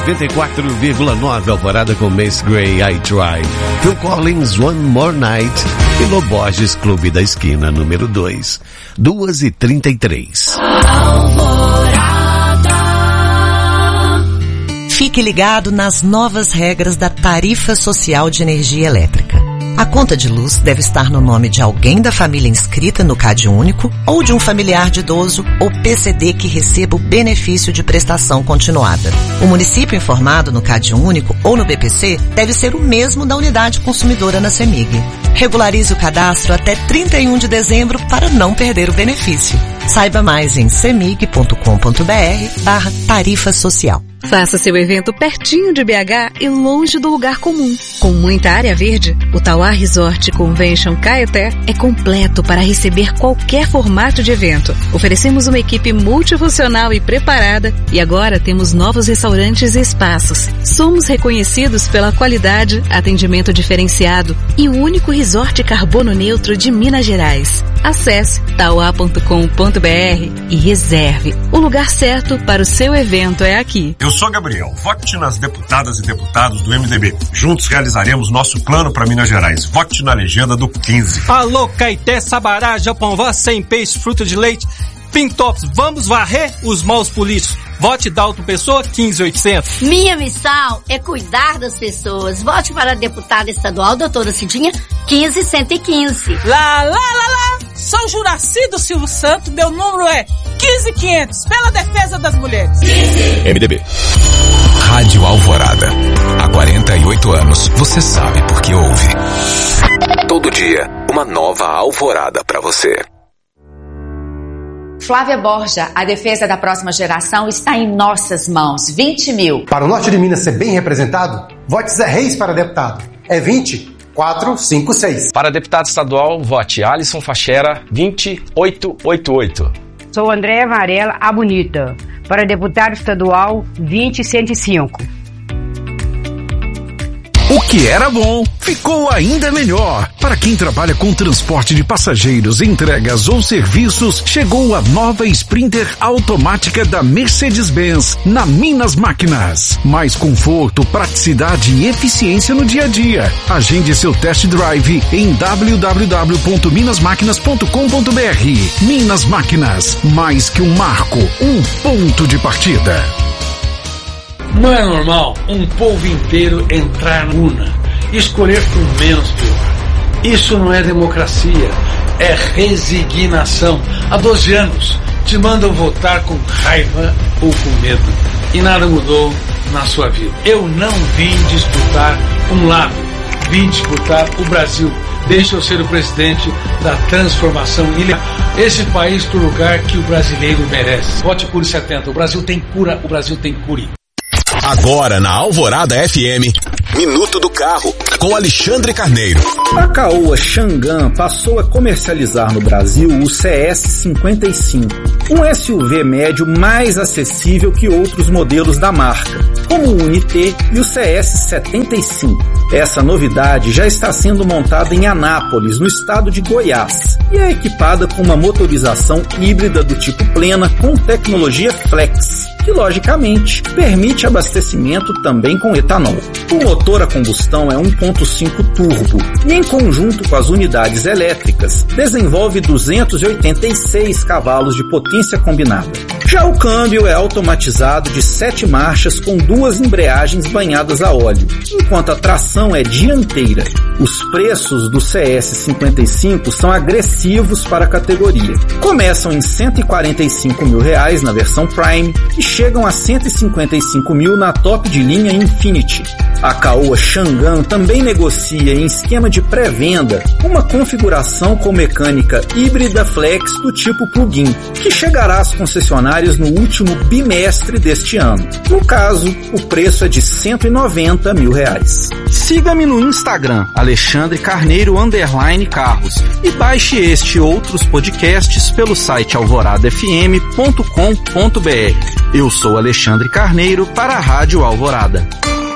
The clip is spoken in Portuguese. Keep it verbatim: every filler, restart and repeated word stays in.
noventa e quatro vírgula nove Alvorada com Mace Gray, I Try. Phil Collins, One More Night. E Loborges, Clube da Esquina, número dois. duas e trinta e três. Fique ligado nas novas regras da Tarifa Social de Energia Elétrica. A conta de luz deve estar no nome de alguém da família inscrita no CadÚnico ou de um familiar de idoso ou P C D que receba o benefício de prestação continuada. O município informado no CadÚnico ou no B P C deve ser o mesmo da unidade consumidora na CEMIG. Regularize o cadastro até trinta e um de dezembro para não perder o benefício. Saiba mais em cemig.com.br barra tarifa social. Faça seu evento pertinho de B H e longe do lugar comum. Com muita área verde, o Tauá Resort Convention Caeté é completo para receber qualquer formato de evento. Oferecemos uma equipe multifuncional e preparada e agora temos novos restaurantes e espaços. Somos reconhecidos pela qualidade, atendimento diferenciado e o único resort carbono neutro de Minas Gerais. Acesse tauá ponto com ponto br e reserve. O lugar certo para o seu evento é aqui. Eu sou Gabriel. Vote nas deputadas e deputados do M D B. Juntos realizaremos nosso plano para Minas Gerais. Vote na legenda do quinze. Alô, Caeté, Sabará, Japão, sem peixe, fruta de leite, Pintops, vamos varrer os maus políticos. Vote Dalton Pessoa, quinze mil e oitocentos. Minha missão é cuidar das pessoas. Vote para a deputada estadual, doutora Cidinha, quinze mil cento e quinze. Lá, lá, lá, lá. Sou Juraci do Silvio Santos, meu número é quinze mil e quinhentos, pela defesa das mulheres. M D B. Rádio Alvorada. Há quarenta e oito anos, você sabe por que ouve. Todo dia, uma nova alvorada pra você. Flávia Borja, a defesa da próxima geração está em nossas mãos. vinte mil. Para o norte de Minas ser bem representado, vote Zé Reis para deputado. É vinte, quatro, cinco, seis. Para deputado estadual, vote Alisson Fachera, vinte, oito, oito oito. Sou Andréa Varela, a bonita. Para deputado estadual, vinte, cento e cinco. O que era bom, ficou ainda melhor. Para quem trabalha com transporte de passageiros, entregas ou serviços, chegou a nova Sprinter automática da Mercedes-Benz na Minas Máquinas. Mais conforto, praticidade e eficiência no dia a dia. Agende seu test drive em w w w ponto minas máquinas ponto com ponto b r. Minas Máquinas, mais que um marco, um ponto de partida. Não é normal um povo inteiro entrar na urna e escolher o menos pior. Isso não é democracia, é resignação. Há doze anos te mandam votar com raiva ou com medo e nada mudou na sua vida. Eu não vim disputar um lado, vim disputar o Brasil. Deixa eu ser o presidente da transformação e levar esse país para o lugar que o brasileiro merece. Vote Cure setenta. O Brasil tem cura, o Brasil tem cure. Agora na Alvorada F M, Minuto do Carro, com Alexandre Carneiro. A Caoa Xangan passou a comercializar no Brasil o C S cinquenta e cinco, um S U V médio mais acessível que outros modelos da marca, como o Unité e o C S setenta e cinco. Essa novidade já está sendo montada em Anápolis, no estado de Goiás, e é equipada com uma motorização híbrida do tipo plena com tecnologia Flex, que logicamente permite abastecimento também com etanol. O motor a combustão é um ponto cinco turbo e, em conjunto com as unidades elétricas, desenvolve duzentos e oitenta e seis cavalos de potência combinada. Já o câmbio é automatizado de sete marchas com duas embreagens banhadas a óleo, enquanto a tração é dianteira. Os preços do C S cinquenta e cinco são agressivos para a categoria. Começam em cento e quarenta e cinco mil reais na versão Prime e chegam a cento e cinquenta e cinco mil na top de linha Infinity. A Caoa Xangan também negocia em esquema de pré-venda uma configuração com mecânica híbrida flex do tipo plug-in, que chegará às concessionárias no último bimestre deste ano. No caso, o preço é de cento e noventa mil reais. Siga-me no Instagram, Alexandre Carneiro underline Carros, e baixe este e outros podcasts pelo site alvorada f m ponto com ponto b r. Eu sou Alexandre Carneiro para a Rádio Alvorada.